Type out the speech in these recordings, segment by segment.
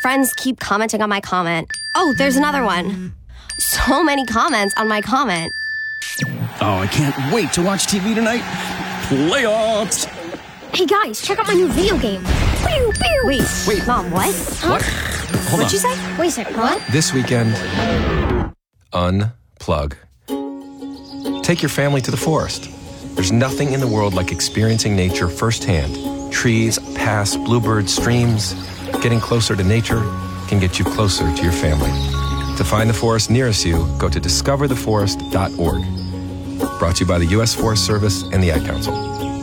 friends keep commenting on my comment. Oh, there's another one. So many comments on my comment. Oh, I can't wait to watch TV tonight. Playoffs. Hey guys, check out my new video game. Pew, pew. Wait, Mom, what? What? Hold What'd on. you say? Wait a second, what? This weekend, unplug. Take your family to the forest. There's nothing in the world like experiencing nature firsthand. Trees, paths, bluebirds, streams. Getting closer to nature can get you closer to your family. To find the forest nearest you, go to discovertheforest.org. Brought to you by the U.S. Forest Service and the Ad Council.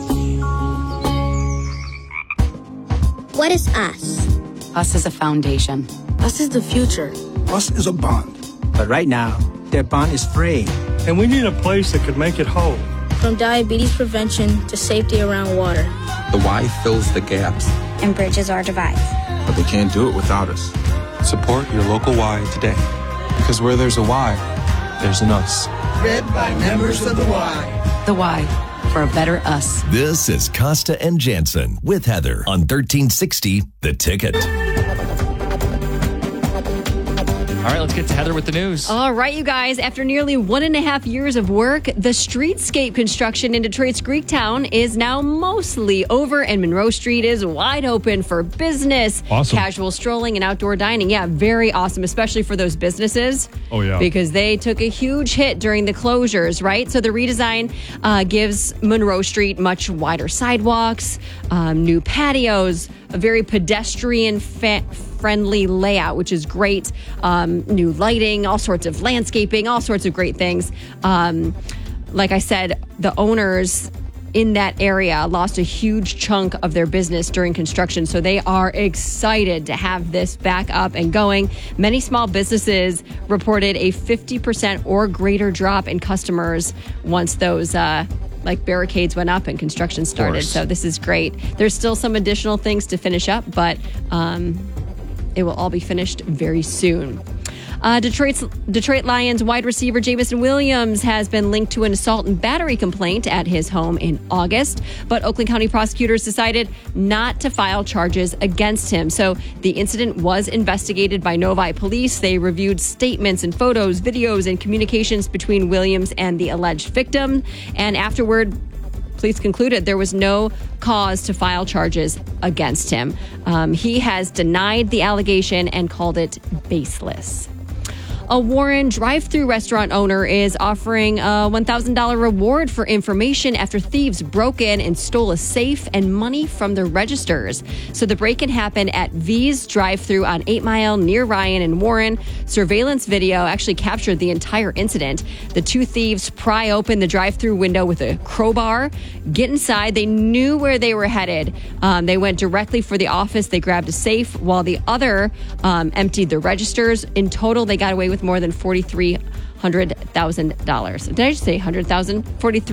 What is us? Us is a foundation. Us is the future. Us is a bond. But right now, that bond is fraying. And we need a place that could make it whole. From diabetes prevention to safety around water. The why fills the gaps. And bridges our divides. But they can't do it without us. Support your local Y today. Because where there's a Y, there's an us. Read by members of the Y. The Y, for a better us. This is Costa and Jansen with Heather on 1360 The Ticket. All right, let's get to Heather with the news. All right, you guys. After nearly 1.5 years of work, the streetscape construction in Detroit's Greektown is now mostly over, and Monroe Street is wide open for business, casual strolling, and outdoor dining. Yeah, very awesome, especially for those businesses. Oh, yeah. Because they took a huge hit during the closures, right? So the redesign gives Monroe Street much wider sidewalks, new patios, a very pedestrian-friendly layout, which is great. New lighting, all sorts of landscaping, all sorts of great things. Like I said, the owners in that area lost a huge chunk of their business during construction, so they are excited to have this back up and going. Many small businesses reported a 50% or greater drop in customers once those barricades went up and construction started. So this is great. There's still some additional things to finish up, but it will all be finished very soon. Detroit Lions wide receiver Jameson Williams has been linked to an assault and battery complaint at his home in August, but Oakland County prosecutors decided not to file charges against him. So the incident was investigated by Novi Police. They reviewed statements and photos, videos, and communications between Williams and the alleged victim, and afterward, police concluded there was no cause to file charges against him. He has denied the allegation and called it baseless. A Warren drive-thru restaurant owner is offering a $1,000 reward for information after thieves broke in and stole a safe and money from the registers. So the break-in happened at V's drive-thru on 8 Mile near Ryan and Warren. Surveillance video actually captured the entire incident. The two thieves pry open the drive-thru window with a crowbar, get inside. They knew where they were headed. They went directly for the office. They grabbed a safe while the other emptied the registers. In total, they got away with more than $4,300,000. Did I just say 100,000?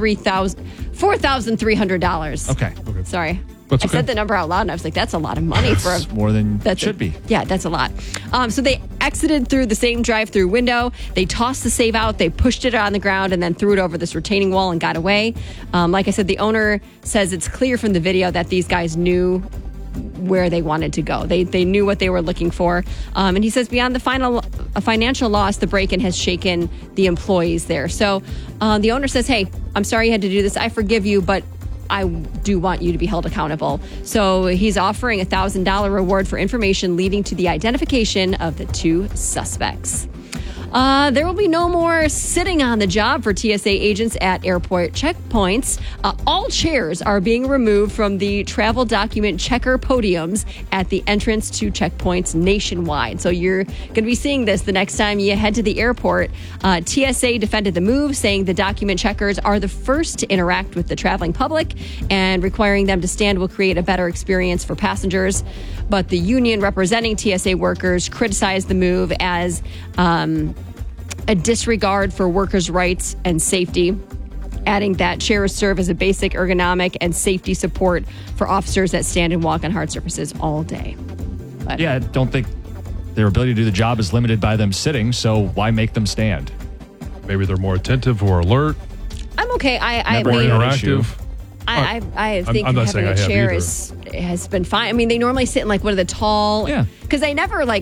$4,300. Okay. Sorry. That's I okay. said the number out loud and I was like, that's a lot of money for more than it should be. Yeah, that's a lot. So they exited through the same drive-through window. They tossed the safe out. They pushed it on the ground and then threw it over this retaining wall and got away. Like I said, the owner says it's clear from the video that these guys knew where they wanted to go. They knew what they were looking for. And he says beyond the financial loss, the break-in has shaken the employees there. So the owner says, hey, I'm sorry you had to do this. I forgive you, but I do want you to be held accountable. So he's offering a $1,000 reward for information leading to the identification of the two suspects. There will be no more sitting on the job for TSA agents at airport checkpoints. All chairs are being removed from the travel document checker podiums at the entrance to checkpoints nationwide. So you're going to be seeing this the next time you head to the airport. TSA defended the move, saying the document checkers are the first to interact with the traveling public, and requiring them to stand will create a better experience for passengers. But the union representing TSA workers criticized the move as a disregard for workers' rights and safety, adding that chairs serve as a basic ergonomic and safety support for officers that stand and walk on hard surfaces all day. But yeah, I don't think their ability to do the job is limited by them sitting, so why make them stand? Maybe they're more attentive or alert. I'm okay. More interactive. I think I'm not having saying a I have chair either. has been fine. I mean, they normally sit in like one of the tall, because they never like